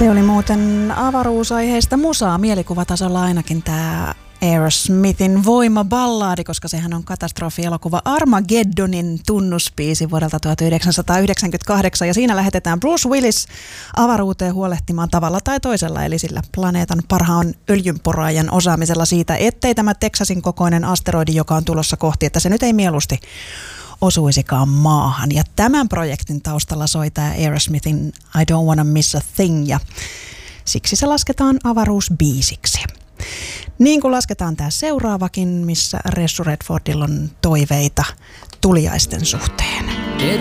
Se oli muuten avaruusaiheista musaa mielikuvatasolla ainakin tämä Aerosmithin voimaballaadi, koska sehän on katastrofielokuva Armageddonin tunnuspiisi vuodelta 1998 ja siinä lähetetään Bruce Willis avaruuteen huolehtimaan tavalla tai toisella, eli sillä planeetan parhaan öljynporaajan osaamisella siitä, ettei tämä Texasin kokoinen asteroidi, joka on tulossa kohti, että se nyt ei mieluusti osuisikaan maahan. Ja tämän projektin taustalla soi tämä Aerosmithin I Don't Wanna Miss a Thing ja siksi se lasketaan avaruusbiisiksi. Niin kuin lasketaan tämä seuraavakin, missä Ressu Redfordilla on toiveita tuliaisten suhteen.